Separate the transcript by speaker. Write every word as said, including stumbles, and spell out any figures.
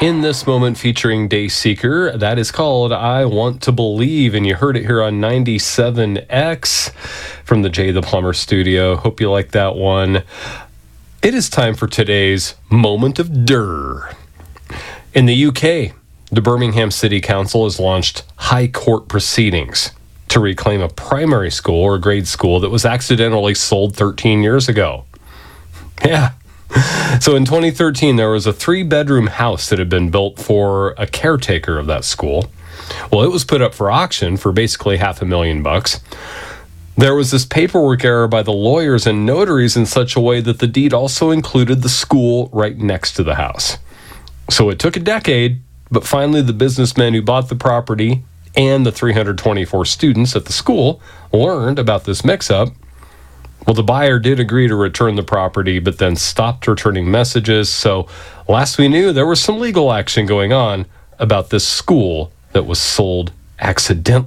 Speaker 1: In this moment featuring Dayseeker, that is called I Want to Believe, and you heard it here on ninety-seven X from the Jay the Plumber studio. Hope you like that one. It is time for today's Moment of Durr. In the U K, the Birmingham City Council has launched high court proceedings to reclaim a primary school or grade school that was accidentally sold thirteen years ago. Yeah. So in twenty thirteen, there was a three-bedroom house that had been built for a caretaker of that school. Well, it was put up for auction for basically half a million bucks. There was this paperwork error by the lawyers and notaries in such a way that the deed also included the school right next to the house. So it took a decade, but finally the businessmen who bought the property and the three hundred twenty-four students at the school learned about this mix-up. Well, the buyer did agree to return the property, but then stopped returning messages. So last we knew, there was some legal action going on about this school that was sold accidentally.